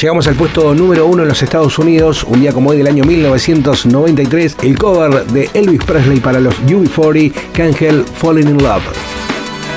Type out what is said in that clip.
Llegamos al puesto número 1 en los Estados Unidos, un día como hoy del año 1993, el cover de Elvis Presley para los UB40, Can't Help Falling in Love.